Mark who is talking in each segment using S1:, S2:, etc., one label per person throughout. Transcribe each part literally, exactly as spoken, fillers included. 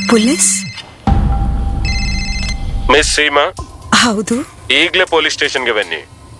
S1: Police?
S2: Miss Seema,
S1: ಹೌದು.
S2: ಈಗಲೇ police ಸ್ಟೇಷನ್ಗೆ ಬನ್ನಿ.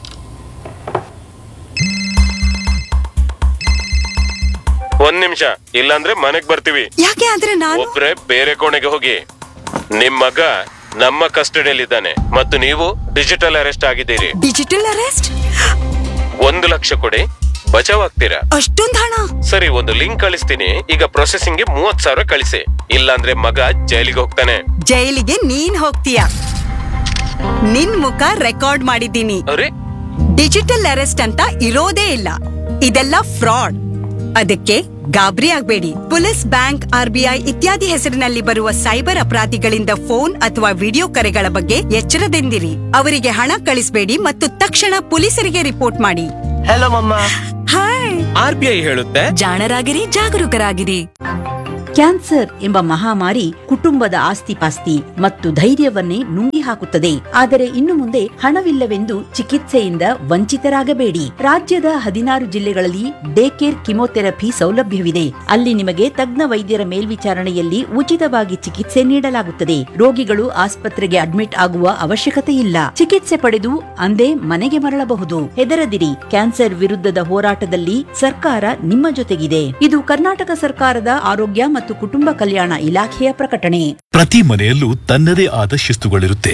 S2: ಒಂದ್ ನಿಮಿಷ, ಇಲ್ಲಾಂದ್ರೆ ಮನೆಗ್ ಬರ್ತೀವಿ.
S1: ಯಾಕೆ ಆದ್ರೆ ನಾನು
S2: ಒಬ್ರೆ ಬೇರೆ ಕೋಣೆಗೆ ಹೋಗಿ. ನಿಮ್ ಮಗ ನಮ್ಮ ಕಸ್ಟಡಿಯಲ್ಲಿದ್ದಾನೆ ಮತ್ತು ನೀವು ಡಿಜಿಟಲ್ ಅರೆಸ್ಟ್ ಆಗಿದ್ದೀರಿ.
S1: Digital arrest?
S2: ಒಂದು ಲಕ್ಷ ಕೊಡಿ, ಬಚಾವ್ ಆಗ್ತೀರಾ.
S1: ಅಷ್ಟೊಂದ್ ಹಣ?
S2: ಸರಿ, ಒಂದು ಲಿಂಕ್ ಕಳಿಸ್ತೀನಿ, ಈಗ ಪ್ರೊಸೆಸಿಂಗ್ ಗೆ ಮೂವತ್ ಸಾವಿರ ಕಳಿಸಿ, ಇಲ್ಲಾಂದ್ರೆ ಮಗ ಜೈಲಿಗೆ ಹೋಗ್ತಾನೆ.
S1: ಜೈಲಿಗೆ ನೀನ್ ಹೋಗ್ತೀಯ? ನಿನ್ ಮುಖ ರೆಕಾರ್ಡ್ ಮಾಡಿದ್ದೀನಿ.
S2: ಅರೆ,
S1: ಡಿಜಿಟಲ್ ಅರೆಸ್ಟ್ ಅಂತ ಇರೋದೇ ಇಲ್ಲ. ಇದೆಲ್ಲ ಫ್ರಾಡ್. ಅದಕ್ಕೆ ಗಾಬರಿ ಆಗ್ಬೇಡಿ. ಪೊಲೀಸ್, ಬ್ಯಾಂಕ್, ಆರ್ಬಿಐ ಇತ್ಯಾದಿ ಹೆಸರಿನಲ್ಲಿ ಬರುವ ಸೈಬರ್ ಅಪರಾಧಿಗಳಿಂದ ಫೋನ್ ಅಥವಾ ವಿಡಿಯೋ ಕರೆಗಳ ಬಗ್ಗೆ ಎಚ್ಚರದಿಂದಿರಿ. ಅವರಿಗೆ ಹಣ ಕಳಿಸಬೇಡಿ ಮತ್ತು ತಕ್ಷಣ ಪೊಲೀಸರಿಗೆ ರಿಪೋರ್ಟ್ ಮಾಡಿ.
S3: ಹಲೋ ಮಮ್ಮ.
S1: ಹಾಯ್.
S2: ಆರ್ಬಿಐ ಹೇಳುತ್ತೆ,
S1: ಜಾಣರಾಗಿರಿ, ಜಾಗರೂಕರಾಗಿರಿ.
S4: ಕ್ಯಾನ್ಸರ್ ಎಂಬ ಮಹಾಮಾರಿ ಕುಟುಂಬದ ಆಸ್ತಿಪಾಸ್ತಿ ಮತ್ತು ಧೈರ್ಯವನ್ನೇ ನುಂಗಿ ಹಾಕುತ್ತದೆ. ಆದರೆ ಇನ್ನು ಮುಂದೆ ಹಣವಿಲ್ಲವೆಂದು ಚಿಕಿತ್ಸೆಯಿಂದ ವಂಚಿತರಾಗಬೇಡಿ. ರಾಜ್ಯದ ಹದಿನಾರು ಜಿಲ್ಲೆಗಳಲ್ಲಿ ಡೇ ಕೇರ್ ಕಿಮೋಥೆರಪಿ ಸೌಲಭ್ಯವಿದೆ. ಅಲ್ಲಿ ನಿಮಗೆ ತಜ್ಞ ವೈದ್ಯರ ಮೇಲ್ವಿಚಾರಣೆಯಲ್ಲಿ ಉಚಿತವಾಗಿ ಚಿಕಿತ್ಸೆ ನೀಡಲಾಗುತ್ತದೆ. ರೋಗಿಗಳು ಆಸ್ಪತ್ರೆಗೆ ಅಡ್ಮಿಟ್ ಆಗುವ ಅವಶ್ಯಕತೆ ಇಲ್ಲ. ಚಿಕಿತ್ಸೆ ಪಡೆದು ಅಂದೇ ಮನೆಗೆ ಮರಳಬಹುದು. ಹೆದರದಿರಿ, ಕ್ಯಾನ್ಸರ್ ವಿರುದ್ಧದ ಹೋರಾಟದಲ್ಲಿ ಸರ್ಕಾರ ನಿಮ್ಮ ಜೊತೆಗಿದೆ. ಇದು ಕರ್ನಾಟಕ ಸರ್ಕಾರದ ಆರೋಗ್ಯ ಮತ್ತು ಕುಟುಂಬ ಕಲ್ಯಾಣ ಇಲಾಖೆಯ ಪ್ರಕಟಣೆ.
S5: ಪ್ರತಿ ಮನೆಯಲ್ಲೂ ತನ್ನದೇ ಆದ ಶಿಸ್ತುಗಳಿರುತ್ತೆ.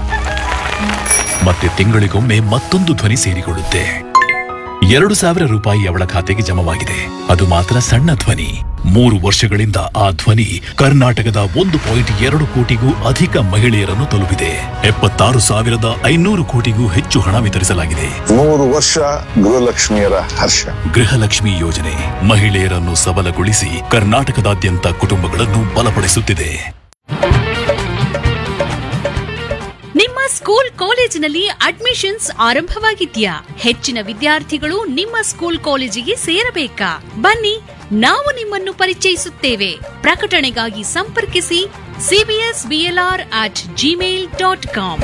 S5: ಮತ್ತೆ ತಿಂಗಳಿಗೊಮ್ಮೆ ಮತ್ತೊಂದು ಧ್ವನಿ ಸೇರಿಕೊಳ್ಳುತ್ತೆ. ಎರಡು ಸಾವಿರ ರೂಪಾಯಿ ಅವಳ ಖಾತೆಗೆ ಜಮವಾಗಿದೆ. ಅದು ಮಾತ್ರ ಸಣ್ಣ ಧ್ವನಿ. ಮೂರು ವರ್ಷಗಳಿಂದ ಆ ಧ್ವನಿ ಕರ್ನಾಟಕದ ಒಂದು ಪಾಯಿಂಟ್ ಎರಡು ಕೋಟಿಗೂ ಅಧಿಕ ಮಹಿಳೆಯರನ್ನು ತಲುಪಿದೆ. ಎಪ್ಪತ್ತಾರು ಸಾವಿರದ ಐನೂರು ಕೋಟಿಗೂ ಹೆಚ್ಚು ಹಣ ವಿತರಿಸಲಾಗಿದೆ.
S6: ಮೂರು ವರ್ಷ ಗೃಹಲಕ್ಷ್ಮಿಯರ ಹರ್ಷ.
S5: ಗೃಹಲಕ್ಷ್ಮಿ ಯೋಜನೆ ಮಹಿಳೆಯರನ್ನು ಸಬಲಗೊಳಿಸಿ ಕರ್ನಾಟಕದಾದ್ಯಂತ ಕುಟುಂಬಗಳನ್ನು ಬಲಪಡಿಸುತ್ತಿದೆ.
S7: ನಿಮ್ಮ ಸ್ಕೂಲ್ ಕಾಲೇಜಿನಲ್ಲಿ ಅಡ್ಮಿಷನ್ಸ್ ಆರಂಭವಾಗಿದ್ಯಾ? ಹೆಚ್ಚಿನ ವಿದ್ಯಾರ್ಥಿಗಳು ನಿಮ್ಮ ಸ್ಕೂಲ್ ಕಾಲೇಜಿಗೆ ಸೇರಬೇಕಾ? ಬನ್ನಿ, ನಾವು ನಿಮ್ಮನ್ನು ಪರಿಚಯಿಸುತ್ತೇವೆ. ಪ್ರಕಟಣೆಗಾಗಿ ಸಂಪರ್ಕಿಸಿ CBS BLR at Gmail dot com.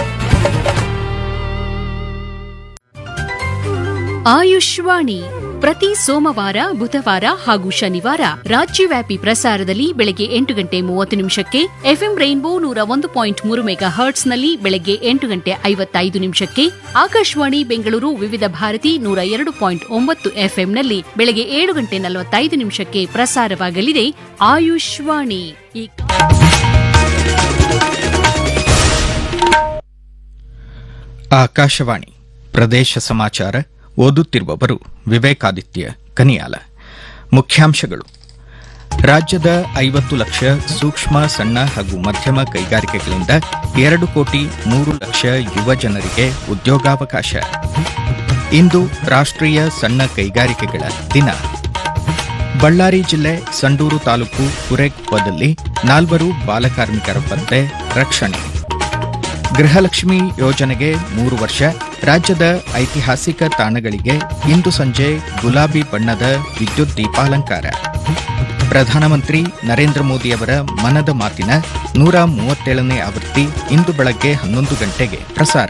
S7: Ayushvani ಪ್ರತಿ ಸೋಮವಾರ, ಬುಧವಾರ ಹಾಗೂ ಶನಿವಾರ ರಾಜ್ಯವ್ಯಾಪಿ ಪ್ರಸಾರದಲ್ಲಿ ಬೆಳಗ್ಗೆ ಎಂಟು ಗಂಟೆ ಮೂವತ್ತು ನಿಮಿಷಕ್ಕೆ, ಎಫ್ಎಂ ರೈನ್ಬೋ ನೂರ ಒಂದು ಪಾಯಿಂಟ್ ಮೂರು ಮೆಗಾ ಹರ್ಟ್ಸ್ನಲ್ಲಿ ಬೆಳಗ್ಗೆ ಎಂಟು ಗಂಟೆ ಐವತ್ತೈದು ನಿಮಿಷಕ್ಕೆ, ಆಕಾಶವಾಣಿ ಬೆಂಗಳೂರು ವಿವಿಧ ಭಾರತಿ ನೂರ ಎರಡು ಪಾಯಿಂಟ್ ಒಂಬತ್ತು ಎಫ್ಎಂನಲ್ಲಿ ಬೆಳಗ್ಗೆ ಏಳು ಗಂಟೆ ನಲವತ್ತೈದು ನಿಮಿಷಕ್ಕೆ ಪ್ರಸಾರವಾಗಲಿದೆ ಆಯುಷ್ವಾಣಿ.
S8: ಆಕಾಶವಾಣಿ ಪ್ರದೇಶ ಸಮಾಚಾರ. ಓದುತ್ತಿರುವವರು ವಿವೇಕಾದಿತ್ಯ ಕನಿಯಾಲ. ಮುಖ್ಯಾಂಶಗಳು: ರಾಜ್ಯದ ಐವತ್ತು ಲಕ್ಷ ಸೂಕ್ಷ್ಮ, ಸಣ್ಣ ಹಾಗೂ ಮಧ್ಯಮ ಕೈಗಾರಿಕೆಗಳಿಂದ ಎರಡು ಕೋಟಿ ಮೂರು ಲಕ್ಷ ಯುವ ಜನರಿಗೆ ಉದ್ಯೋಗಾವಕಾಶ. ಇಂದು ರಾಷ್ಟ್ರೀಯ ಸಣ್ಣ ಕೈಗಾರಿಕೆಗಳ ದಿನ. ಬಳ್ಳಾರಿ ಜಿಲ್ಲೆ ಸಂಡೂರು ತಾಲೂಕು ಕುರೆಕೊಪ್ಪದಲ್ಲಿ ನಾಲ್ವರು ಬಾಲಕಾರ್ಮಿಕರ ಪತ್ತೆ, ರಕ್ಷಣೆ. ಗೃಹಲಕ್ಷ್ಮಿ ಯೋಜನೆಗೆ ಮೂರು ವರ್ಷ. ರಾಜ್ಯದ ಐತಿಹಾಸಿಕ ತಾಣಗಳಿಗೆ ಇಂದು ಸಂಜೆ ಗುಲಾಬಿ ಬಣ್ಣದ ವಿದ್ಯುತ್ ದೀಪಾಲಂಕಾರ. ಪ್ರಧಾನಮಂತ್ರಿ ನರೇಂದ್ರ ಮೋದಿಯವರ ಮನದ ಮಾತಿನ ನೂರ ಮೂವತ್ತೇಳನೇ ಆವೃತ್ತಿ ಇಂದು ಬೆಳಗ್ಗೆ ಹನ್ನೊಂದು ಗಂಟೆಗೆ ಪ್ರಸಾರ.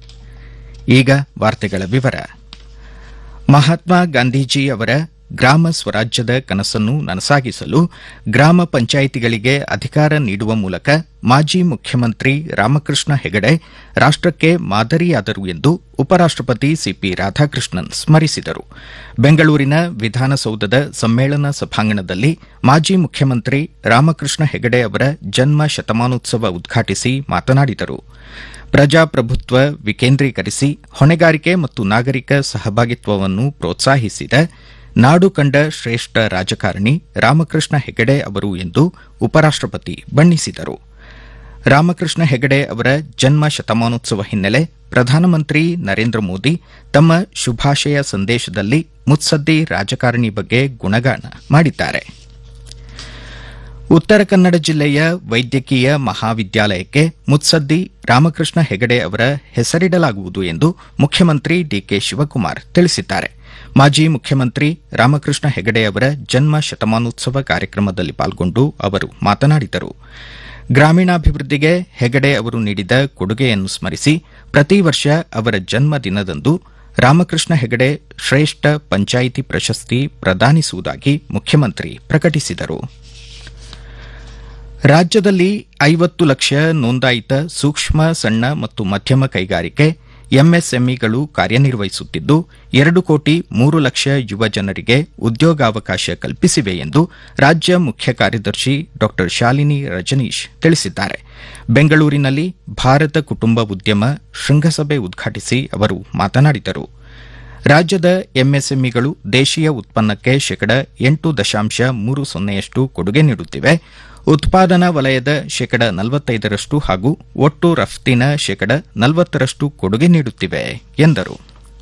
S8: ಈಗ ವಾರ್ತೆಗಳ ವಿವರ. ಮಹಾತ್ಮ ಗಾಂಧೀಜಿ ಅವರ ಗ್ರಾಮ ಸ್ವರಾಜ್ಯದ ಕನಸನ್ನು ನನಸಾಗಿಸಲು ಗ್ರಾಮ ಪಂಚಾಯಿತಿಗಳಿಗೆ ಅಧಿಕಾರ ನೀಡುವ ಮೂಲಕ ಮಾಜಿ ಮುಖ್ಯಮಂತ್ರಿ ರಾಮಕೃಷ್ಣ ಹೆಗಡೆ ರಾಷ್ಟಕ್ಕೆ ಮಾದರಿಯಾದರು ಎಂದು ಉಪರಾಷ್ಟಪತಿ ಸಿಪಿ ರಾಧಾಕೃಷ್ಣನ್ ಸ್ಮರಿಸಿದರು. ಬೆಂಗಳೂರಿನ ವಿಧಾನಸೌಧದ ಸಮ್ಮೇಳನ ಸಭಾಂಗಣದಲ್ಲಿ ಮಾಜಿ ಮುಖ್ಯಮಂತ್ರಿ ರಾಮಕೃಷ್ಣ ಹೆಗಡೆ ಅವರ ಜನ್ಮ ಶತಮಾನೋತ್ಸವ ಉದ್ಘಾಟಿಸಿ ಮಾತನಾಡಿದರು. ಪ್ರಜಾಪ್ರಭುತ್ವ ವಿಕೇಂದ್ರೀಕರಿಸಿ ಹೊಣೆಗಾರಿಕೆ ಮತ್ತು ನಾಗರಿಕ ಸಹಭಾಗಿತ್ವವನ್ನು ಪ್ರೋತ್ಸಾಹಿಸಿದ ನಾಡು ಕಂಡ ಶ್ರೇಷ್ಠ ರಾಜಕಾರಣಿ ರಾಮಕೃಷ್ಣ ಹೆಗಡೆ ಅವರು ಎಂದು ಉಪರಾಷ್ಟಪತಿ ಬಣ್ಣಿಸಿದರು. ರಾಮಕೃಷ್ಣ ಹೆಗಡೆ ಅವರ ಜನ್ಮ ಶತಮಾನೋತ್ಸವ ಹಿನ್ನೆಲೆ ಪ್ರಧಾನಮಂತ್ರಿ ನರೇಂದ್ರ ಮೋದಿ ತಮ್ಮ ಶುಭಾಶಯ ಸಂದೇಶದಲ್ಲಿ ಮುತ್ಸದ್ದಿ ರಾಜಕಾರಣಿ ಬಗ್ಗೆ ಗುಣಗಾನ ಮಾಡಿದ್ದಾರೆ. ಉತ್ತರ ಕನ್ನಡ ಜಿಲ್ಲೆಯ ವೈದ್ಯಕೀಯ ಮಹಾವಿದ್ಯಾಲಯಕ್ಕೆ ಮುತ್ಸದ್ದಿ ರಾಮಕೃಷ್ಣ ಹೆಗಡೆ ಅವರ ಹೆಸರಿಡಲಾಗುವುದು ಎಂದು ಮುಖ್ಯಮಂತ್ರಿ ಡಿಕೆ ಶಿವಕುಮಾರ್ ತಿಳಿಸಿದ್ದಾರೆ. ಮಾಜಿ ಮುಖ್ಯಮಂತ್ರಿ ರಾಮಕೃಷ್ಣ ಹೆಗಡೆ ಅವರ ಜನ್ಮ ಶತಮಾನೋತ್ಸವ ಕಾರ್ಯಕ್ರಮದಲ್ಲಿ ಪಾಲ್ಗೊಂಡು ಅವರು ಮಾತನಾಡಿದರು. ಗ್ರಾಮೀಣಾಭಿವೃದ್ಧಿಗೆ ಹೆಗಡೆ ಅವರು ನೀಡಿದ ಕೊಡುಗೆಯನ್ನು ಸ್ಮರಿಸಿ ಪ್ರತಿ ವರ್ಷ ಅವರ ಜನ್ಮ ದಿನದಂದು ರಾಮಕೃಷ್ಣ ಹೆಗಡೆ ಶ್ರೇಷ್ಠ ಪಂಚಾಯಿತಿ ಪ್ರಶಸ್ತಿ ಪ್ರದಾನಿಸುವುದಾಗಿ ಮುಖ್ಯಮಂತ್ರಿ ಪ್ರಕಟಿಸಿದರು. ರಾಜ್ಯದಲ್ಲಿ ಐವತ್ತು ಲಕ್ಷ ನೋಂದಾಯಿತ ಸೂಕ್ಷ್ಮ ಸಣ್ಣ ಮತ್ತು ಮಧ್ಯಮ ಕೈಗಾರಿಕೆ ಎಂಎಸ್ಎಂಇಗಳು ಕಾರ್ಯನಿರ್ವಹಿಸುತ್ತಿದ್ದು ಎರಡು ಕೋಟಿ ಮೂರು ಲಕ್ಷ ಯುವ ಜನರಿಗೆ ಉದ್ಯೋಗಾವಕಾಶ ಕಲ್ಪಿಸಿವೆ ಎಂದು ರಾಜ್ಯ ಮುಖ್ಯ ಕಾರ್ಯದರ್ಶಿ ಡಾ ಶಾಲಿನಿ ರಜನೀಶ್ ತಿಳಿಸಿದ್ದಾರೆ. ಬೆಂಗಳೂರಿನಲ್ಲಿ ಭಾರತ ಕುಟುಂಬ ಉದ್ಯಮ ಶೃಂಗಸಭೆ ಉದ್ಘಾಟಿಸಿ ಅವರು ಮಾತನಾಡಿದರು. ರಾಜ್ಯದ ಎಂಎಸ್ಎಂಇಗಳು ದೇಶೀಯ ಉತ್ಪನ್ನಕ್ಕೆ ಶೇಕಡ ಎಂಟು ದಶಾಂಶ ಮೂರು ಸೊನ್ನೆಯಷ್ಟು ಕೊಡುಗೆ ನೀಡುತ್ತಿವೆ. ಉತ್ಪಾದನಾ ವಲಯದ ಶೇಕಡ ನಲವತ್ತೈದರಷ್ಟು ಹಾಗೂ ಒಟ್ಟು ರಫ್ತಿನ ಶೇಕಡ ನಲವತ್ತರಷ್ಟು ಕೊಡುಗೆ ನೀಡುತ್ತಿವೆ ಎಂದರು.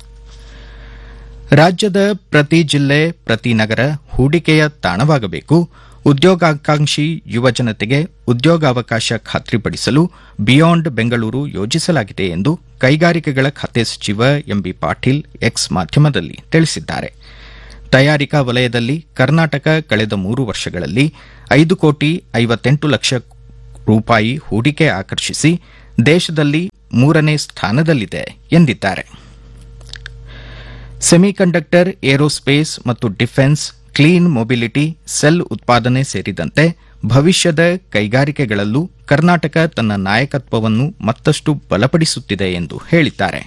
S8: ರಾಜ್ಯದ ಪ್ರತಿ ಜಿಲ್ಲೆ ಪ್ರತಿ ನಗರ ಹೂಡಿಕೆಯ ತಾಣವಾಗಬೇಕು. ಉದ್ಯೋಗಾಕಾಂಕ್ಷಿ ಯುವಜನತೆಗೆ ಉದ್ಯೋಗಾವಕಾಶ ಖಾತ್ರಿಪಡಿಸಲು ಬಿಯಾಂಡ್ ಬೆಂಗಳೂರು ಯೋಜಿಸಲಾಗಿದೆ ಎಂದು ಕೈಗಾರಿಕೆಗಳ ಖಾತೆ ಸಚಿವ ಎಂಬಿ ಪಾಟೀಲ್ ಎಕ್ಸ್ ಮಾಧ್ಯಮದಲ್ಲಿ ತಿಳಿಸಿದ್ದಾರೆ. ತಯಾರಿಕಾ ವಲಯದಲ್ಲಿ ಕರ್ನಾಟಕ ಕಳೆದ ಮೂರು ವರ್ಷಗಳಲ್ಲಿ ಐದು ಕೋಟಿ ಐವತ್ತೆಂಟು ಲಕ್ಷ ರೂಪಾಯಿ ಹೂಡಿಕೆ ಆಕರ್ಷಿಸಿ ದೇಶದಲ್ಲಿ ಮೂರನೇ ಸ್ಥಾನದಲ್ಲಿದೆ ಎಂದಿದ್ದಾರೆ. ಸೆಮಿಕಂಡಕ್ಟರ್, ಏರೋಸ್ಪೇಸ್ ಮತ್ತು ಡಿಫೆನ್ಸ್, ಕ್ಲೀನ್ ಮೊಬಿಲಿಟಿ, ಸೆಲ್ ಉತ್ಪಾದನೆ ಸೇರಿದಂತೆ ಭವಿಷ್ಯದ ಕೈಗಾರಿಕೆಗಳಲ್ಲೂ ಕರ್ನಾಟಕ ತನ್ನ ನಾಯಕತ್ವವನ್ನು ಮತ್ತಷ್ಟು ಬಲಪಡಿಸುತ್ತಿದೆ ಎಂದು ಹೇಳಿದ್ದಾರೆ.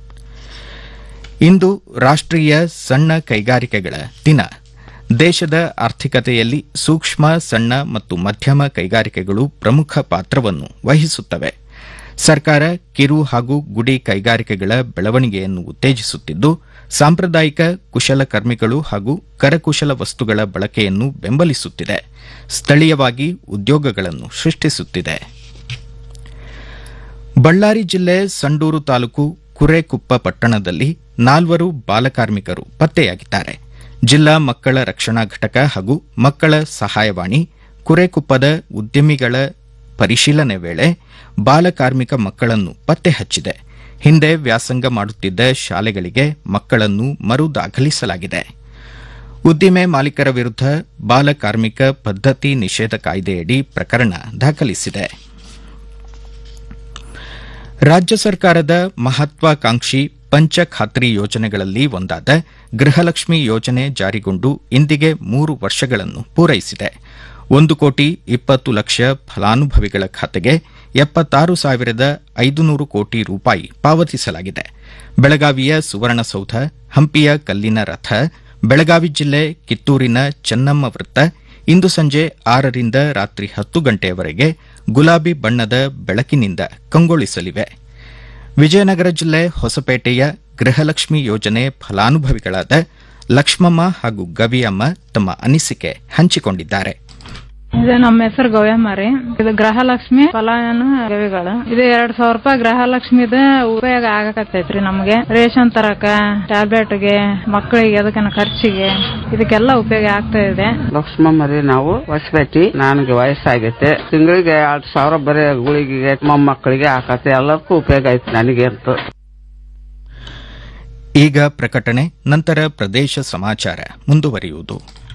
S8: ಇಂದು ರಾಷ್ಟೀಯ ಸಣ್ಣ ಕೈಗಾರಿಕೆಗಳ ದಿನ. ದೇಶದ ಆರ್ಥಿಕತೆಯಲ್ಲಿ ಸೂಕ್ಷ್ಮ ಸಣ್ಣ ಮತ್ತು ಮಧ್ಯಮ ಕೈಗಾರಿಕೆಗಳು ಪ್ರಮುಖ ಪಾತ್ರವನ್ನು ವಹಿಸುತ್ತವೆ. ಸರ್ಕಾರ ಕಿರು ಹಾಗೂ ಗುಡಿ ಕೈಗಾರಿಕೆಗಳ ಬೆಳವಣಿಗೆಯನ್ನು ಉತ್ತೇಜಿಸುತ್ತಿದ್ದು ಸಾಂಪ್ರದಾಯಿಕ ಕುಶಲಕರ್ಮಿಗಳು ಹಾಗೂ ಕರಕುಶಲ ವಸ್ತುಗಳ ಬಳಕೆಯನ್ನು ಬೆಂಬಲಿಸುತ್ತಿದೆ. ಸ್ಥಳೀಯವಾಗಿ ಉದ್ಯೋಗಗಳನ್ನು ಸೃಷ್ಟಿಸುತ್ತಿದೆ. ಬಳ್ಳಾರಿ ಜಿಲ್ಲೆ ಸಂಡೂರು ತಾಲೂಕು ಕುರೆಕುಪ್ಪ ಪಟ್ಟಣದಲ್ಲಿ ನಾಲ್ವರು ಬಾಲಕಾರ್ಮಿಕರು ಪತ್ತೆಯಾಗಿದ್ದಾರೆ. ಜಿಲ್ಲಾ ಮಕ್ಕಳ ರಕ್ಷಣಾ ಘಟಕ ಹಾಗೂ ಮಕ್ಕಳ ಸಹಾಯವಾಣಿ ಕುರೆಕುಪ್ಪದ ಉದ್ಯಮಿಗಳ ಪರಿಶೀಲನೆ ವೇಳೆ ಬಾಲಕಾರ್ಮಿಕ ಮಕ್ಕಳನ್ನು ಪತ್ತೆ ಹಚ್ಚಿದೆ. ಹಿಂದೆ ವ್ಯಾಸಂಗ ಮಾಡುತ್ತಿದ್ದ ಶಾಲೆಗಳಿಗೆ ಮಕ್ಕಳನ್ನು ಮರು ದಾಖಲಿಸಲಾಗಿದೆ. ಉದ್ದಿಮೆ ಮಾಲೀಕರ ವಿರುದ್ಧ ಬಾಲಕಾರ್ಮಿಕ ಪದ್ಧತಿ ನಿಷೇಧ ಕಾಯ್ದೆಯಡಿ ಪ್ರಕರಣ ದಾಖಲಿಸಿದೆ. ರಾಜ್ಯ ಸರ್ಕಾರದ ಮಹತ್ವಾಕಾಂಕ್ಷಿ ಪಂಚ ಖಾತ್ರಿ ಯೋಜನೆಗಳಲ್ಲಿ ಒಂದಾದ ಗೃಹಲಕ್ಷ್ಮಿ ಯೋಜನೆ ಜಾರಿಗೊಂಡು ಇಂದಿಗೆ ಮೂರು ವರ್ಷಗಳನ್ನು ಪೂರೈಸಿದೆ. ಒಂದು ಕೋಟಿ ಇಪ್ಪತ್ತು ಲಕ್ಷ ಫಲಾನುಭವಿಗಳ ಖಾತೆಗೆ ಎಪ್ಪತ್ತಾರು ಸಾವಿರದ ಐದುನೂರು ಕೋಟಿ ರೂಪಾಯಿ ಪಾವತಿಸಲಾಗಿದೆ. ಬೆಳಗಾವಿಯ ಸುವರ್ಣಸೌಧ, ಹಂಪಿಯ ಕಲ್ಲಿನ ರಥ, ಬೆಳಗಾವಿ ಜಿಲ್ಲೆ ಕಿತ್ತೂರಿನ ಚೆನ್ನಮ್ಮ ವೃತ್ತ ಇಂದು ಸಂಜೆ ಆರರಿಂದ ರಾತ್ರಿ ಹತ್ತು ಗಂಟೆಯವರೆಗೆ ಗುಲಾಬಿ ಬಣ್ಣದ ಬೆಳಕಿನಿಂದ ಕಂಗೊಳಿಸಲಿವೆ. ವಿಜಯನಗರ ಜಿಲ್ಲೆ ಹೊಸಪೇಟೆಯ ಗೃಹಲಕ್ಷ್ಮಿ ಯೋಜನೆ ಫಲಾನುಭವಿಗಳಾದ ಲಕ್ಷ್ಮಮ್ಮ ಹಾಗೂ ಗವಿಯಮ್ಮ ತಮ್ಮ ಅನಿಸಿಕೆ ಹಂಚಿಕೊಂಡಿದ್ದಾರೆ.
S3: ಇದು ನಮ್ಮ ಹೆಸರು ಗವ್ಯಮ್ಮ ರೀ. ಇದು ಗೃಹಲಕ್ಷ್ಮಿ ಫಲಾನು ಗವಿಗಳು. ಇದು ಎರಡ್ ಸಾವಿರ ರೂಪಾಯಿ ಗೃಹಲಕ್ಷ್ಮಿದ ಉಪಯೋಗ ಆಗಕತ್ತೈತ್ರಿ. ನಮ್ಗೆ ರೇಷನ್ ತರಕ, ಟ್ಯಾಬ್ಲೆಟ್ಗೆ, ಮಕ್ಕಳಿಗೆ ಅದಕ್ಕನ ಖರ್ಚಿಗೆ ಇದಕ್ಕೆಲ್ಲ ಉಪಯೋಗ ಆಗ್ತಾ ಇದೆ.
S9: ಲಕ್ಷ್ಮಮ್ಮ ರೀ, ನಾವು ಹೊಸಪೇಟೆ. ನನಗೆ ವಯಸ್ಸಾಗೈತೆ. ತಿಂಗಳಿಗೆ ಎರಡ್ ಸಾವಿರ ಬರೀ ಗುಳಿಗೆಗೆ ಮೊಮ್ಮಕ್ಕಳಿಗೆ ಹಾಕತ್ತೆ. ಎಲ್ಲಕ್ಕೂ ಉಪಯೋಗ ಐತೆ ನನಗೆ ಅಂತ.
S8: ಈಗ ಪ್ರಕಟಣೆ, ನಂತರ ಪ್ರದೇಶ ಸಮಾಚಾರ ಮುಂದುವರಿಯುವುದು.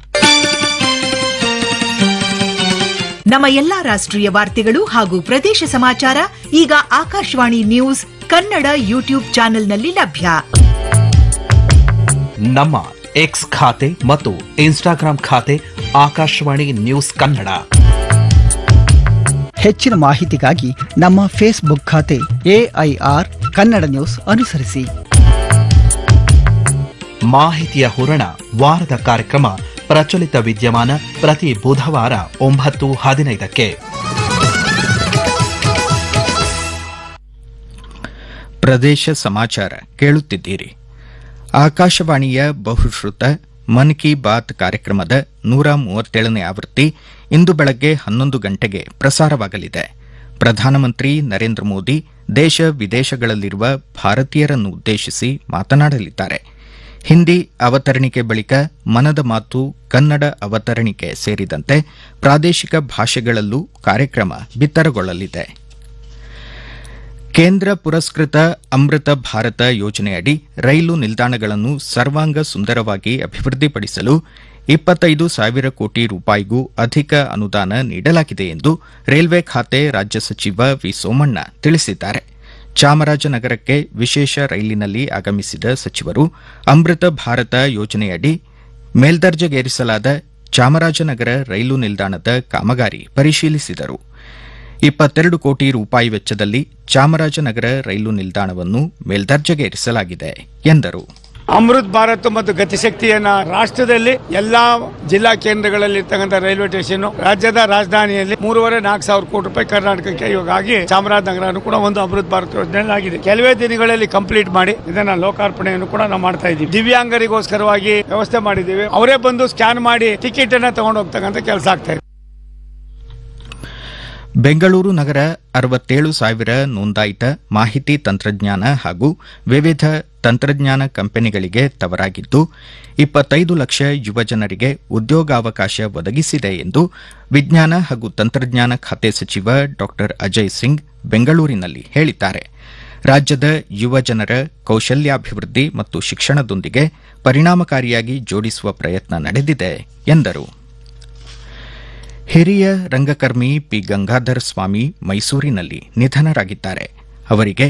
S10: ನಮ್ಮ ಎಲ್ಲಾ ರಾಷ್ಟ್ರೀಯ ವಾರ್ತೆಗಳು ಹಾಗೂ ಪ್ರದೇಶ ಸಮಾಚಾರ ಈಗ ಆಕಾಶವಾಣಿ ನ್ಯೂಸ್ ಕನ್ನಡ ಯೂಟ್ಯೂಬ್ ಚಾನೆಲ್ನಲ್ಲಿ ಲಭ್ಯ.
S11: ನಮ್ಮ ಎಕ್ಸ್ ಖಾತೆ ಮತ್ತು ಇನ್ಸ್ಟಾಗ್ರಾಂ ಖಾತೆ ಆಕಾಶವಾಣಿ ನ್ಯೂಸ್ ಕನ್ನಡ.
S12: ಹೆಚ್ಚಿನ ಮಾಹಿತಿಗಾಗಿ ನಮ್ಮ ಫೇಸ್ಬುಕ್ ಖಾತೆ ಎಐಆರ್ ಕನ್ನಡ ನ್ಯೂಸ್ ಅನುಸರಿಸಿ.
S11: ಮಾಹಿತಿಯ ಹೂರಣ, ವಾರದ ಕಾರ್ಯಕ್ರಮ ಪ್ರಚಲಿತ ವಿದ್ಯಮಾನ ಪ್ರತಿ ಬುಧವಾರ ಒಂಬತ್ತು ಹದಿನೈದಕ್ಕೆ.
S8: ಪ್ರದೇಶ ಸಮಾಚಾರ ಕೇಳುತ್ತಿದ್ದೀರಿ. ಆಕಾಶವಾಣಿಯ ಬಹುಶ್ರುತ ಮನ್ ಕಿ ಬಾತ್ ಕಾರ್ಯಕ್ರಮದ ನೂರ ಮೂವತ್ತೇಳನೇ ಆವೃತ್ತಿ ಇಂದು ಬೆಳಗ್ಗೆ ಹನ್ನೊಂದು ಗಂಟೆಗೆ ಪ್ರಸಾರವಾಗಲಿದೆ. ಪ್ರಧಾನಮಂತ್ರಿ ನರೇಂದ್ರ ಮೋದಿ ದೇಶ ವಿದೇಶಗಳಲ್ಲಿರುವ ಭಾರತೀಯರನ್ನು ಉದ್ದೇಶಿಸಿ ಮಾತನಾಡಲಿದ್ದಾರೆ. ಹಿಂದಿ ಅವತರಣಿಕೆ ಬಳಿಕ ಮನದ ಮಾತು ಕನ್ನಡ ಅವತರಣಿಕೆ ಸೇರಿದಂತೆ ಪ್ರಾದೇಶಿಕ ಭಾಷೆಗಳಲ್ಲೂ ಕಾರ್ಯಕ್ರಮ ಬಿತ್ತರಗೊಳ್ಳಲಿದೆ. ಕೇಂದ್ರ ಪುರಸ್ಕೃತ ಅಮೃತ ಭಾರತ ಯೋಜನೆಯಡಿ ರೈಲು ನಿಲ್ದಾಣಗಳನ್ನು ಸರ್ವಾಂಗ ಸುಂದರವಾಗಿ ಅಭಿವೃದ್ಧಿಪಡಿಸಲು ಇಪ್ಪತ್ತೈದು ಸಾವಿರ ಕೋಟಿ ರೂಪಾಯಿಗೂ ಅಧಿಕ ಅನುದಾನ ನೀಡಲಾಗಿದೆ ಎಂದು ರೈಲ್ವೆ ಖಾತೆ ರಾಜ್ಯ ಸಚಿವ ವಿ ಸೋಮಣ್ಣ ತಿಳಿಸಿದ್ದಾರೆ. ಚಾಮರಾಜನಗರಕ್ಕೆ ವಿಶೇಷ ರೈಲಿನಲ್ಲಿ ಆಗಮಿಸಿದ ಸಚಿವರು ಅಮೃತ ಭಾರತ ಯೋಜನೆಯಡಿ ಮೇಲ್ದರ್ಜೆಗೇರಿಸಲಾದ ಚಾಮರಾಜನಗರ ರೈಲು ನಿಲ್ದಾಣದ ಕಾಮಗಾರಿ ಪರಿಶೀಲಿಸಿದರು. ಇಪ್ಪತ್ತೆರಡು ಕೋಟಿ ರೂಪಾಯಿ ವೆಚ್ಚದಲ್ಲಿ ಚಾಮರಾಜನಗರ ರೈಲು ನಿಲ್ದಾಣವನ್ನು ಮೇಲ್ದರ್ಜೆಗೇರಿಸಲಾಗಿದೆ ಎಂದರು.
S13: ಅಮೃತ್ ಭಾರತ್ ಮತ್ತು ಗತಿಶಕ್ತಿಯನ್ನ ರಾಷ್ಟ್ರದಲ್ಲಿ ಎಲ್ಲಾ ಜಿಲ್ಲಾ ಕೇಂದ್ರಗಳಲ್ಲಿ ಇರ್ತಕ್ಕಂಥ ರೈಲ್ವೆ ಸ್ಟೇಷನ್, ರಾಜ್ಯದ ರಾಜಧಾನಿಯಲ್ಲಿ ಮೂರುವರೆ ನಾಲ್ಕು ಸಾವಿರ ಕೋಟಿ ರೂಪಾಯಿ ಕರ್ನಾಟಕಕ್ಕೆ ಇವಾಗಾಗಿ ಚಾಮರಾಜನಗರ ಕೂಡ ಒಂದು ಅಮೃತ್ ಭಾರತ್ ಯೋಜನೆಯಲ್ಲಿ ಆಗಿದೆ. ಕೆಲವೇ ದಿನಗಳಲ್ಲಿ ಕಂಪ್ಲೀಟ್ ಮಾಡಿ ಇದನ್ನ ಲೋಕಾರ್ಪಣೆಯನ್ನು ಕೂಡ ನಾವು ಮಾಡ್ತಾ ಇದ್ದೀವಿ. ದಿವ್ಯಾಂಗರಿಗೋಸ್ಕರವಾಗಿ ವ್ಯವಸ್ಥೆ ಮಾಡಿದ್ದೀವಿ. ಅವರೇ ಬಂದು ಸ್ಕ್ಯಾನ್ ಮಾಡಿ ಟಿಕೆಟ್ ಅನ್ನ ತಗೊಂಡು ಹೋಗ್ತಕ್ಕಂಥ ಕೆಲಸ ಆಗ್ತಾ ಇದೆ.
S8: ಬೆಂಗಳೂರು ನಗರ ಅರವತ್ತೇಳು ಸಾವಿರ ನೋಂದಾಯಿತ ಮಾಹಿತಿ ತಂತ್ರಜ್ಞಾನ ಹಾಗೂ ವಿವಿಧ ತಂತ್ರಜ್ಞಾನ ಕಂಪನಿಗಳಿಗೆ ತವರಾಗಿದ್ದು, ಇಪ್ಪತ್ತೈದು ಲಕ್ಷ ಯುವಜನರಿಗೆ ಉದ್ಯೋಗಾವಕಾಶ ಒದಗಿಸಿದೆ ಎಂದು ವಿಜ್ಞಾನ ಹಾಗೂ ತಂತ್ರಜ್ಞಾನ ಖಾತೆ ಸಚಿವ ಡಾ ಅಜಯ್ ಸಿಂಗ್ ಬೆಂಗಳೂರಿನಲ್ಲಿ ಹೇಳಿದ್ದಾರೆ. ರಾಜ್ಯದ ಯುವಜನರ ಕೌಶಲ್ಯಾಭಿವೃದ್ಧಿ ಮತ್ತು ಶಿಕ್ಷಣದೊಂದಿಗೆ ಪರಿಣಾಮಕಾರಿಯಾಗಿ ಜೋಡಿಸುವ ಪ್ರಯತ್ನ ನಡೆದಿದೆ ಎಂದರು. ಹಿರಿಯ ರಂಗಕರ್ಮಿ ಪಿ ಗಂಗಾಧರ ಸ್ವಾಮಿ ಮೈಸೂರಿನಲ್ಲಿ ನಿಧನರಾಗಿದ್ದಾರೆ. ಅವರಿಗೆ